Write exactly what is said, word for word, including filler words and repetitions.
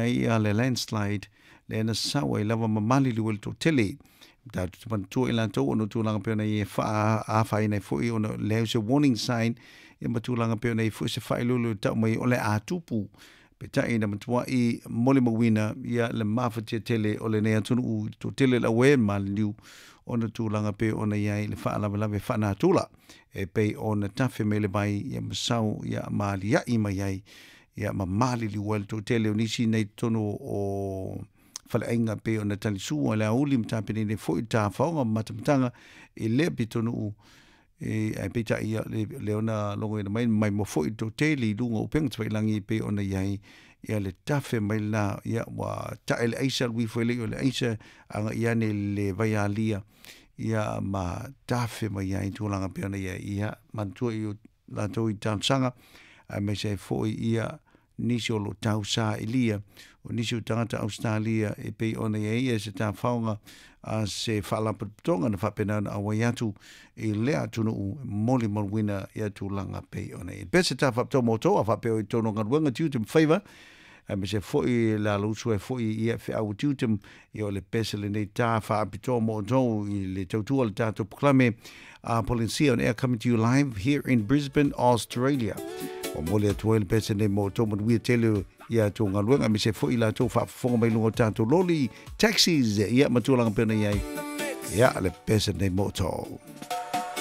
ia le landslide le na sawa i lava mamali li wel to tele da tu tu ila to ono tu langa pe na e fa a fa ina fo i ono le se warning sign e ma tu langa pe na fo se fa lulu ta mai ole a tupu pe ta ina matua i mole mawina ia le mafa te tele ole ne atu u to tele la we maliu ona tu langa pe ona ia le fa la la fa na tula e pe ona tafe mele bai ia masau ia mali ia i mai ai ia ma mali li wel to tele nisi nei tono o fale ainga pe ona tali su ala uli mta pe ne fo ta fa nga matamtanga e le pitonu u e ai pe ta ia le leona longo ina mai mai mo fo to tele lungo peng twa langi pe ona ia ia le tafe mai la ia wa ta el aisa wi fo le le aisa anga ia ne le vai alia ia ma tafe mai ia tu langa pe ona ia ia mantu i la to i tansanga a me se fo ia nisi o lo tau sa ilia o nisi o tangata Australia e pe ona ia e se ta faunga a se whalapatonga na whapena a waiatu e lea tunu u moli molwina ia tu langa pe ona ia. Pese ta whapto moto a whapeo i tono ngadwanga tiutim whaiva a me se foi la lusu e foi ia fe au tiutim i o le pese le nei ta whapito moto i le tautua le tato proklame a Policia on air coming to you live here in Brisbane, Australia. O mole atu ele pese ne mo to mo wi tele ia to ngaluenga mi se fo ila to fa fo mai lungo tanto loli taxis ia matulanga pena ia ia le pese ne mo to